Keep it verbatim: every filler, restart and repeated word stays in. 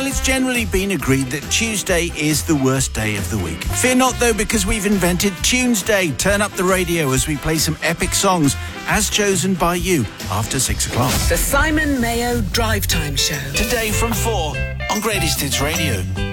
Well, it's generally been agreed that Tuesday is the worst day of the week. Fear not, though, because we've invented Tuesday. Turn up the radio as we play some epic songs, as chosen by you, after six o'clock. The Simon Mayo Drive Time Show. Today from four on Greatest Hits Radio.